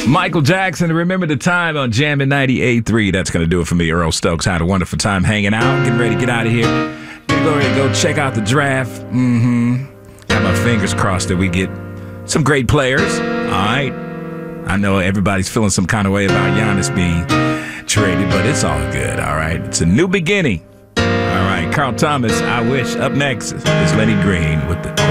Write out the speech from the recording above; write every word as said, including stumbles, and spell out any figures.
Michael Jackson, remember the time on Jammin' ninety-eight point three. That's going to do it for me, Earl Stokes. Had a wonderful time hanging out. Getting ready to get out of here. Getting ready to go check out the draft. Mm-hmm. Got my fingers crossed that we get some great players. All right. I know everybody's feeling some kind of way about Giannis being traded, but it's all good. All right. It's a new beginning. All right. Carl Thomas, I wish. Up next is Lenny Green with the